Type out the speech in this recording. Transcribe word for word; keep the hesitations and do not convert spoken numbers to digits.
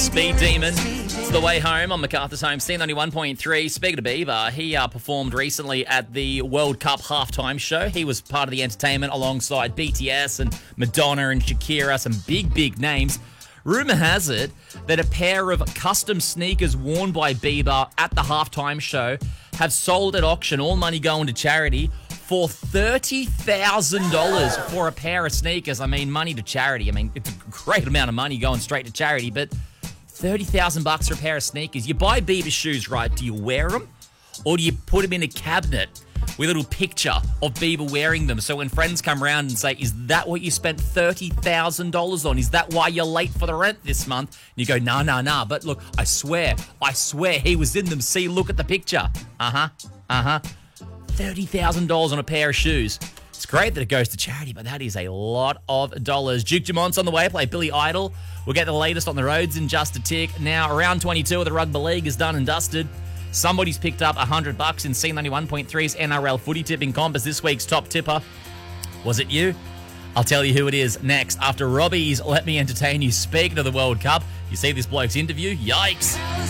Speed Demon. It's the way home on MacArthur's Home, C ninety-one point three. Speaking of Bieber, he uh, performed recently at the World Cup halftime show. He was part of the entertainment alongside B T S and Madonna and Shakira, some big, big names. Rumour has it that a pair of custom sneakers worn by Bieber at the halftime show have sold at auction, all money going to charity, for thirty thousand dollars for a pair of sneakers. I mean, money to charity. I mean, it's a great amount of money going straight to charity, but thirty thousand bucks for a pair of sneakers. You buy Bieber shoes, right? Do you wear them? Or do you put them in a cabinet with a little picture of Bieber wearing them? So when friends come around and say, is that what you spent thirty thousand dollars on? Is that why you're late for the rent this month? And you go, nah, nah, nah. But look, I swear, I swear he was in them. See, look at the picture. Uh-huh, uh-huh. thirty thousand dollars on a pair of shoes. It's great that it goes to charity, but that is a lot of dollars. Duke Dumont's on the way, play Billy Idol. We'll get the latest on the roads in just a tick. Now, round twenty-two of the Rugby League is done and dusted. Somebody's picked up one hundred bucks in C ninety-one point three's N R L footy tipping comp as this week's top tipper. Was it you? I'll tell you who it is next after Robbie's Let Me Entertain You. Speaking of the World Cup, you see this bloke's interview? Yikes.